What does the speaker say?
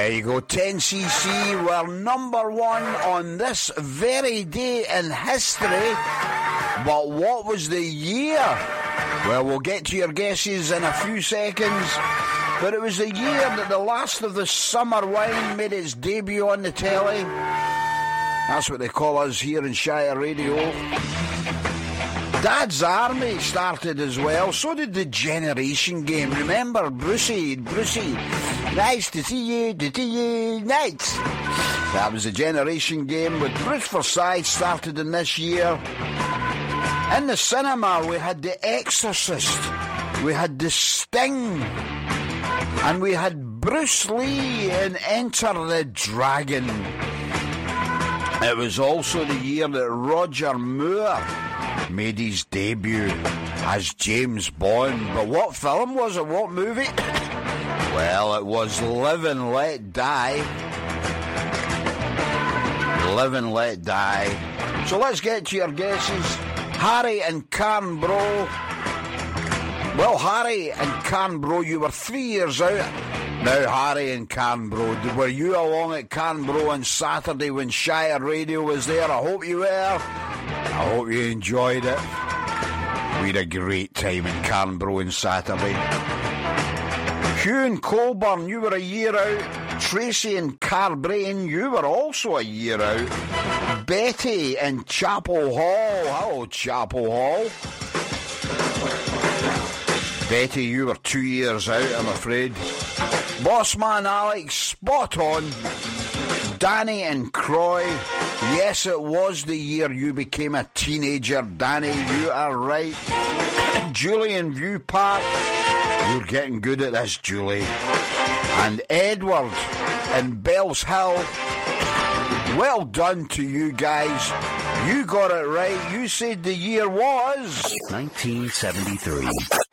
There you go, 10cc were number one on this very day in history. But what was the year? Well, we'll get to your guesses in a few seconds. But it was the year that the last of the summer wine made its debut on the telly. That's what they call us here in Shire Radio. Dad's Army started as well. So did the Generation Game. Remember, Brucey, nice to see you, nice. That was the Generation Game with Bruce Forsyth, started in this year. In the cinema, we had The Exorcist, we had The Sting, and we had Bruce Lee in Enter the Dragon. It was also the year that Roger Moore made his debut as James Bond. But what film was it? What movie? Well, it was Live and Let Die. Live and Let Die. So let's get to your guesses. Harry and Carnbro. Well, Harry and Carnbro, you were 3 years out. Now, Harry and Carnbro, were you along at Carnbro on Saturday when Shire Radio was there? I hope you were. I hope you enjoyed it. We had a great time in Carnbro on Saturday. Hugh and Colburn, you were a year out. Tracy and Carbrain, you were also a year out. Betty and Chapel Hall. Hello, Chapel Hall. Betty, you were 2 years out, I'm afraid. Bossman Alex, spot on. Danny and Croy. Yes, it was the year you became a teenager, Danny. You are right. Julian View Park. You're getting good at this, Julie. And Edward in Bells Hill. Well done to you guys. You got it right. You said the year was 1973.